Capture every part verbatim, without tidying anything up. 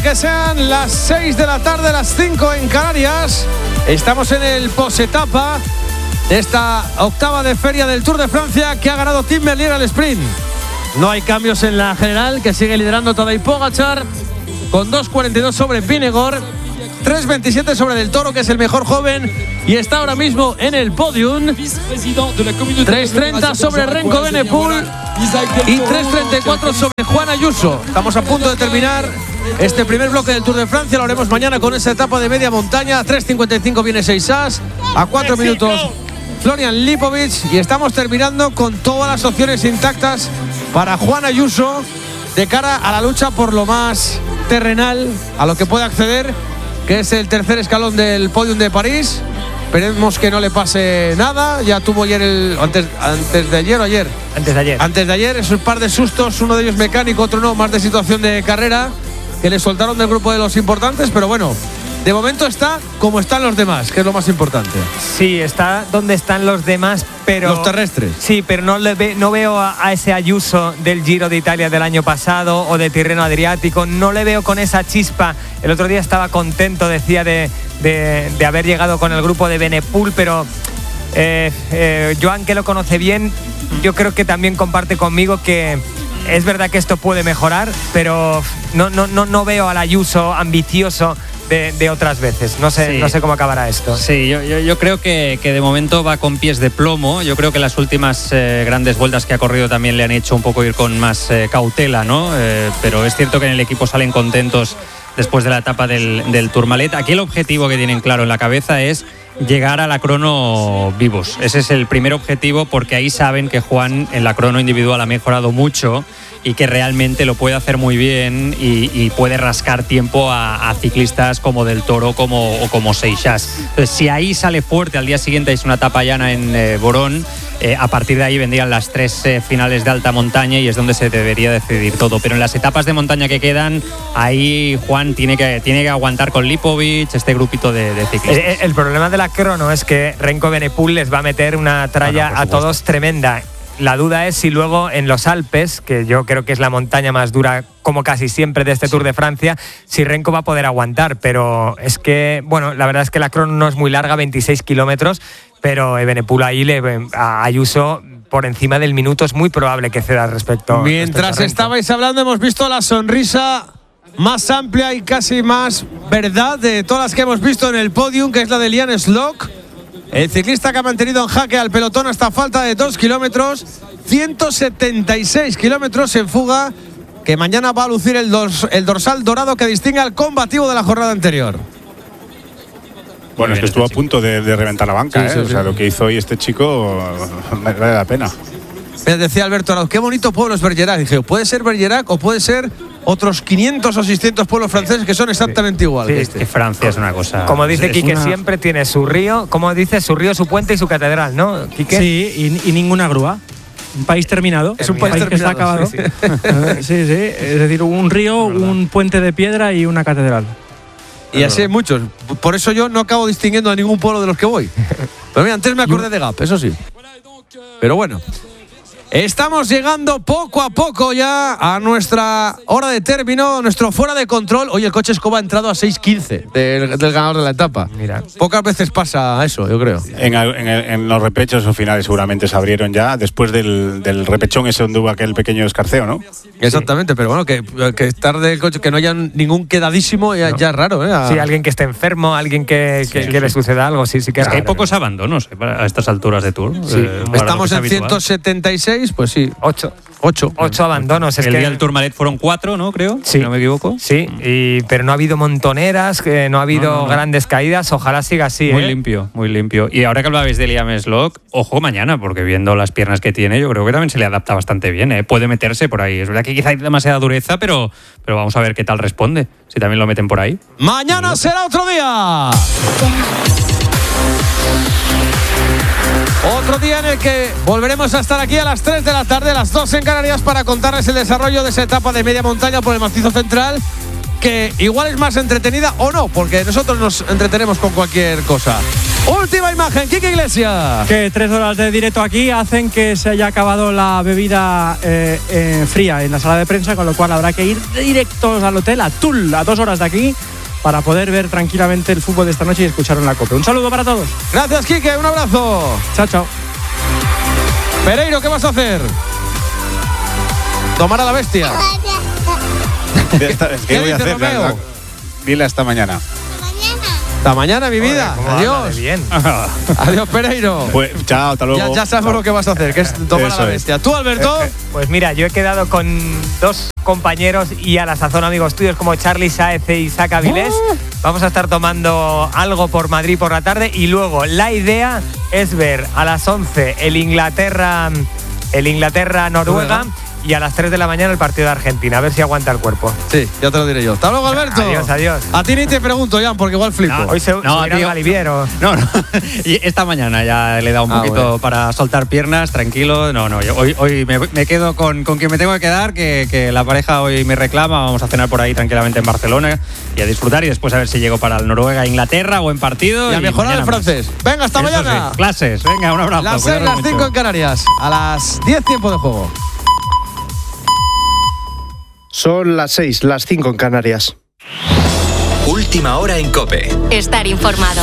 que sean las seis de la tarde, las cinco en Canarias. Estamos en el posetapa de esta octava de feria del Tour de Francia que ha ganado Tim Merlier al sprint. No hay cambios en la general, que sigue liderando Tadej Pogačar con dos cuarenta y dos sobre Vingegaard, tres veintisiete sobre Del Toro, que es el mejor joven y está ahora mismo en el podium, tres treinta sobre Renko Benepul y tres treinta y cuatro sobre Juan Ayuso. Estamos a punto de terminar este primer bloque del Tour de Francia, lo haremos mañana con esa etapa de media montaña. A tres cincuenta y cinco viene seis as, a cuatro minutos Florian Lipovic, y estamos terminando con todas las opciones intactas para Juan Ayuso de cara a la lucha por lo más terrenal a lo que puede acceder, que es el tercer escalón del podium de París. Esperemos que no le pase nada. Ya tuvo ayer el antes, antes de ayer o ayer antes de ayer antes de ayer es un par de sustos, uno de ellos mecánico, otro no, más de situación de carrera, que le soltaron del grupo de los importantes, pero bueno, de momento está como están los demás, que es lo más importante. Sí, está donde están los demás, pero los terrestres. Sí, pero no, le ve, no veo a, a ese Ayuso del Giro de Italia del año pasado o de Tirreno Adriático. No le veo con esa chispa. El otro día estaba contento, decía, de, de, de haber llegado con el grupo de Benepul, pero eh, eh, Joan, que lo conoce bien, yo creo que también comparte conmigo que es verdad que esto puede mejorar, pero no, no, no, no veo al Ayuso ambicioso De, de otras veces. No sé, sí. no sé cómo acabará esto. Sí, yo, yo, yo creo que, que de momento va con pies de plomo. Yo creo que las últimas eh, grandes vueltas que ha corrido también le han hecho un poco ir con más eh, cautela, ¿no? Eh, pero es cierto que en el equipo salen contentos después de la etapa del, del Tourmalet. Aquí el objetivo que tienen claro en la cabeza es llegar a la crono vivos. Ese es el primer objetivo, porque ahí saben que Juan en la crono individual ha mejorado mucho y que realmente lo puede hacer muy bien y, y puede rascar tiempo a, a ciclistas como Del Toro como, o como Seixas. Entonces, si ahí sale fuerte, al día siguiente es una etapa llana en eh, Borón, eh, a partir de ahí vendrían las tres eh, finales de alta montaña y es donde se debería decidir todo. Pero en las etapas de montaña que quedan, ahí Juan tiene que, tiene que aguantar con Lipovic, este grupito de, de ciclistas. El, el problema de la crono es que Renko Benepul les va a meter una tralla ah, no, a todos tremenda. La duda es si luego en los Alpes, que yo creo que es la montaña más dura como casi siempre de este Tour de Francia, si Renko va a poder aguantar. Pero es que, bueno, la verdad es que la crono no es muy larga, veintiséis kilómetros, pero Benepul ahí le, a Ayuso por encima del minuto es muy probable que ceda al respecto. Mientras respecto a estabais hablando, hemos visto la sonrisa más amplia y casi más verdad de todas las que hemos visto en el podium, que es la de Liam Slock, el ciclista que ha mantenido en jaque al pelotón hasta falta de dos kilómetros, ciento setenta y seis kilómetros en fuga, que mañana va a lucir el, dors, el dorsal dorado que distingue al combativo de la jornada anterior. Bueno, es que estuvo a punto de, de reventar la banca, sí, ¿eh? Sí, o sea, sí. Lo que hizo hoy este chico vale la pena. Me decía Alberto Arauz, qué bonito pueblo es Bergerac. Dije, puede ser Bergerac o puede ser otros quinientos o seiscientos pueblos franceses que son exactamente sí. igual. Sí, que este. que Francia es una cosa. Como dice Quique, una... siempre tiene su río, como dice, su río, su puente y su catedral, ¿no, Quique? Sí, y, y ninguna grúa. Un país terminado. Es un país, país que está acabado. Sí sí. sí, sí. Es decir, un río, un puente de piedra y una catedral. Y así hay muchos. Por eso yo no acabo distinguiendo a ningún pueblo de los que voy. Pero mira, antes me acordé de Gap, eso sí. Pero bueno. Estamos llegando poco a poco ya a nuestra hora de término, nuestro fuera de control. Oye, el coche Escoba ha entrado a seis quince del, del ganador de la etapa. Mira, pocas veces pasa eso, yo creo. En, en, en los repechos o finales seguramente se abrieron ya, después del, del repechón ese donde hubo aquel pequeño escarceo, ¿no? Exactamente, sí. Pero bueno, que, que tarde el coche, que no haya ningún quedadísimo, ya, no. ya es raro, ¿eh? A... Sí, alguien que esté enfermo, alguien que, que, sí, que sí. le suceda algo, sí, sí que es, es que hay pocos abandonos a estas alturas de Tour. Sí. Eh, Estamos en ciento setenta y seis, pues sí. Ocho. Ocho. Ocho abandonos. El es día que... del Tourmalet fueron cuatro, ¿no? Creo, sí. si no me equivoco. Sí, y, pero no ha habido montoneras, que no ha habido no, no, no. grandes caídas. Ojalá siga así. Muy ¿eh? limpio, muy limpio. Y ahora que hablabais de Liam Slock, ojo mañana, porque viendo las piernas que tiene, yo creo que también se le adapta bastante bien. ¿eh? Puede meterse por ahí. Es verdad que quizá hay demasiada dureza, pero, pero vamos a ver qué tal responde. Si también lo meten por ahí. Mañana será otro día. Otro día en el que volveremos a estar aquí a las tres de la tarde, a las dos en Canarias, para contarles el desarrollo de esa etapa de media montaña por el macizo central, que igual es más entretenida o no, porque nosotros nos entretenemos con cualquier cosa. Última imagen, Quique Iglesias. Que tres horas de directo aquí hacen que se haya acabado la bebida eh, eh, fría en la sala de prensa, con lo cual habrá que ir directos al hotel, a Tul, a dos horas de aquí, para poder ver tranquilamente el fútbol de esta noche y escuchar en la COPE. Un saludo para todos. Gracias, Quique, un abrazo. Chao, chao. Pereiro, ¿qué vas a hacer? Tomar a la bestia. ¿Qué voy a hacer? La, la, dile hasta mañana. Hasta mañana, mi vida. Joder, adiós. bien. Adiós, Pereiro. Pues, chao, hasta luego. Ya, ya sabemos chao. lo que vas a hacer, que es tomar Eso a la es. bestia. ¿Tú, Alberto? Eh, eh. Pues mira, yo he quedado con dos compañeros y a la sazón amigos tuyos como Charly Sáez e Isaac Avilés. Vamos a estar tomando algo por Madrid por la tarde y luego la idea es ver a las once el Inglaterra, el Inglaterra-Noruega. Y a las tres de la mañana el partido de Argentina, a ver si aguanta el cuerpo. Sí, ya te lo diré yo. Hasta luego, Alberto. Adiós, adiós. A ti ni te pregunto, Jan, porque igual flipo. No, Hoy se, No, se irá tío. al Galiviero. No, no. Y esta mañana ya le he dado un Ah, poquito bueno. para soltar piernas, tranquilo. No, no, yo hoy, hoy me, me quedo con, con quien me tengo que quedar, que, que la pareja hoy me reclama. Vamos a cenar por ahí tranquilamente en Barcelona y a disfrutar y después a ver si llego para el Noruega-Inglaterra o en partido. Y a mejorar el mañana francés. Venga, hasta más. Eso mañana. sí, clases, venga, un abrazo. Las seis, cuidaros las mucho. cinco en Canarias. A las diez, tiempo de juego. Son las seis, las cinco en Canarias. Última hora en COPE. Estar informado.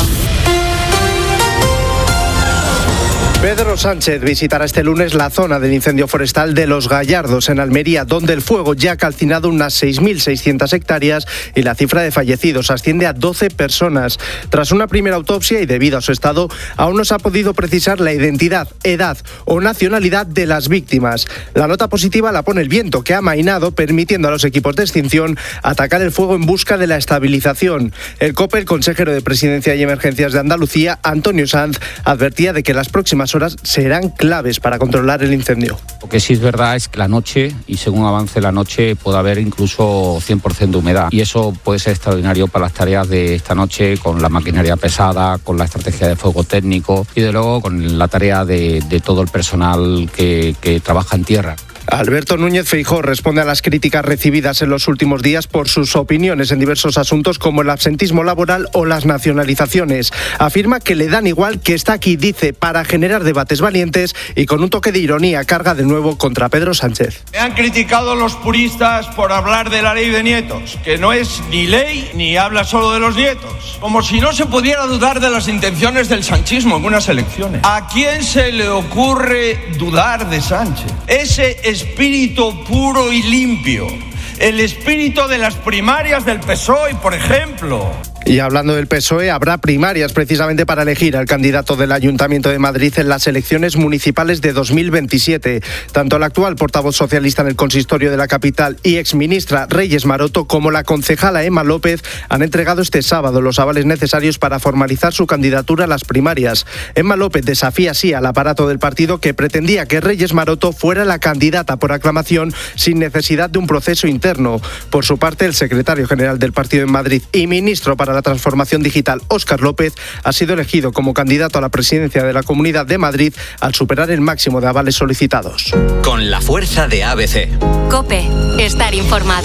Pedro Sánchez visitará este lunes la zona del incendio forestal de Los Gallardos, en Almería, donde el fuego ya ha calcinado unas seis mil seiscientas hectáreas y la cifra de fallecidos asciende a doce personas. Tras una primera autopsia y debido a su estado, aún no se ha podido precisar la identidad, edad o nacionalidad de las víctimas. La nota positiva la pone el viento, que ha amainado, permitiendo a los equipos de extinción atacar el fuego en busca de la estabilización. El COPE, el consejero de Presidencia y Emergencias de Andalucía, Antonio Sanz, advertía de que las próximas horas serán claves para controlar el incendio. Lo que sí es verdad es que la noche, y según avance la noche, puede haber incluso cien por ciento de humedad. Y eso puede ser extraordinario para las tareas de esta noche, con la maquinaria pesada, con la estrategia de fuego técnico y, de luego, con la tarea de, de todo el personal que, que trabaja en tierra. Alberto Núñez Feijóo responde a las críticas recibidas en los últimos días por sus opiniones en diversos asuntos como el absentismo laboral o las nacionalizaciones. Afirma que le dan igual, que está aquí, dice, para generar debates valientes, y con un toque de ironía carga de nuevo contra Pedro Sánchez. Me han criticado los puristas por hablar de la ley de nietos, que no es ni ley ni habla solo de los nietos. Como si no se pudiera dudar de las intenciones del sanchismo en unas elecciones. ¿A quién se le ocurre dudar de Sánchez? Ese espíritu puro y limpio, el espíritu de las primarias del P S O E, por ejemplo. Y hablando del P S O E, habrá primarias precisamente para elegir al candidato del Ayuntamiento de Madrid en las elecciones municipales de dos mil veintisiete. Tanto la actual portavoz socialista en el consistorio de la capital y exministra Reyes Maroto como la concejala Emma López han entregado este sábado los avales necesarios para formalizar su candidatura a las primarias. Emma López desafía así al aparato del partido, que pretendía que Reyes Maroto fuera la candidata por aclamación sin necesidad de un proceso interno. Por su parte, el secretario general del partido en Madrid y ministro para la transformación digital, Óscar López, ha sido elegido como candidato a la presidencia de la Comunidad de Madrid al superar el máximo de avales solicitados. Con la fuerza de A B C. COPE. Estar informado.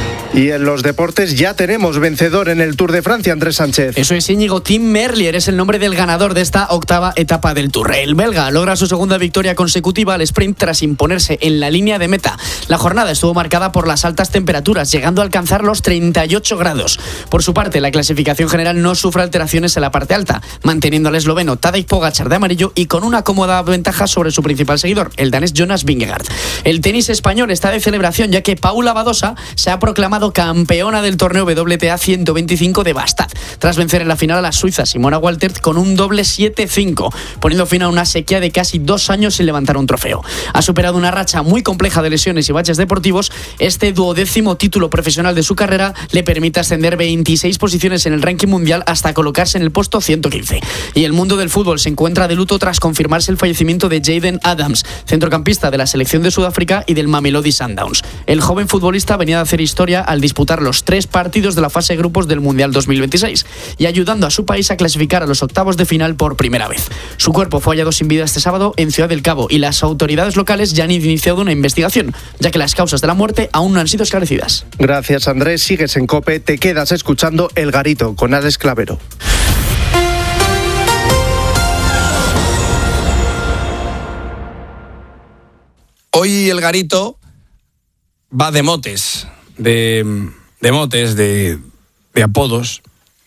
Y en los deportes ya tenemos vencedor en el Tour de Francia, Andrés Sánchez. Eso es, Íñigo. Tim Merlier es el nombre del ganador de esta octava etapa del Tour. El belga logra su segunda victoria consecutiva al sprint tras imponerse en la línea de meta. La jornada estuvo marcada por las altas temperaturas, llegando a alcanzar los treinta y ocho grados. Por su parte, la clasificación general no sufre alteraciones en la parte alta, manteniendo al esloveno Tadej Pogačar de amarillo y con una cómoda ventaja sobre su principal seguidor, el danés Jonas Vingegaard. El tenis español está de celebración, ya que Paula Badosa se ha proclamado campeona del torneo W T A ciento veinticinco de Bastad, tras vencer en la final a la suiza Simona Waltert con un doble siete cinco, poniendo fin a una sequía de casi dos años sin levantar un trofeo. Ha superado una racha muy compleja de lesiones y baches deportivos. Este duodécimo título profesional de su carrera le permite ascender veintiséis posiciones en el ranking mundial hasta colocarse en el puesto ciento quince. Y el mundo del fútbol se encuentra de luto tras confirmarse el fallecimiento de Jayden Adams, centrocampista de la selección de Sudáfrica y del Mamelodi Sundowns. El joven futbolista venía de hacer historia al disputar los tres partidos de la fase de grupos del Mundial dos mil veintiséis y ayudando a su país a clasificar a los octavos de final por primera vez. Su cuerpo fue hallado sin vida este sábado en Ciudad del Cabo y las autoridades locales ya han iniciado una investigación, ya que las causas de la muerte aún no han sido esclarecidas. Gracias, Andrés. Sigues en COPE, te quedas escuchando El Garito con Alex Clavero. hoy el garito va de motes, de, de motes, de, de apodos.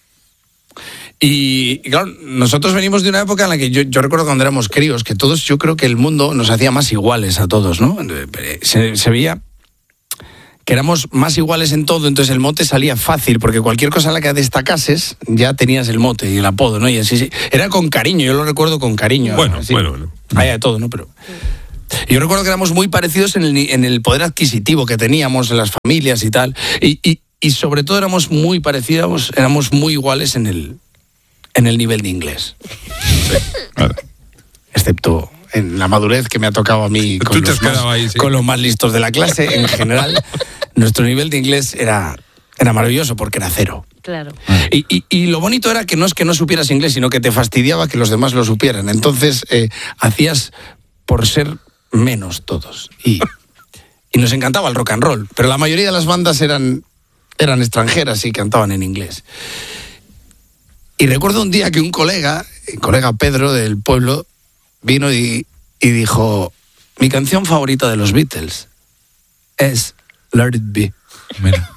Y, y claro, nosotros venimos de una época en la que yo, yo recuerdo cuando éramos críos, que todos, yo creo que el mundo nos hacía más iguales a todos, ¿no? Se, se veía que éramos más iguales en todo, entonces el mote salía fácil, porque cualquier cosa en la que destacases, ya tenías el mote y el apodo, ¿no? Y así, sí, era con cariño, yo lo recuerdo con cariño. Bueno, así, bueno, bueno. Había de todo, ¿no? Pero yo recuerdo que éramos muy parecidos en el, en el poder adquisitivo que teníamos en las familias y tal, y, y, y sobre todo éramos muy parecidos, éramos muy iguales en el, en el nivel de inglés. Sí, vale. Excepto en la madurez que me ha tocado a mí con, los más, ahí, sí. con los más listos de la clase, en general, nuestro nivel de inglés era, era maravilloso porque era cero. Claro. Y, y, y lo bonito era que no es que no supieras inglés, sino que te fastidiaba que los demás lo supieran. Entonces, eh, hacías por ser menos todos. Y, y nos encantaba el rock and roll, pero la mayoría de las bandas eran, eran extranjeras y cantaban en inglés. Y recuerdo un día que un colega, el colega Pedro del pueblo, vino y, y dijo, mi canción favorita de los Beatles es Let It Be. Mira.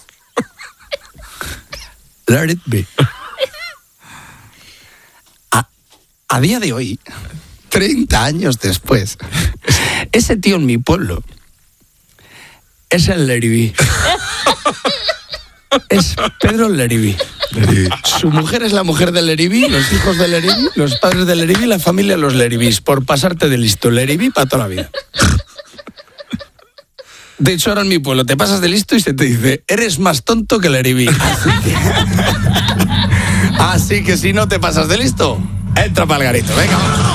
Let It Be. A, a día de hoy, treinta años después, ese tío en mi pueblo es el Let It Be. Es Pedro Leribi. Su mujer es la mujer de Leribi, los hijos de Leribi, los padres de Leribi, la familia de los Leribis. Por pasarte de listo, Leribi para toda la vida. De hecho, ahora en mi pueblo te pasas de listo y se te dice, eres más tonto que Leribi. Así que... Así que si no te pasas de listo, entra para el garito, venga.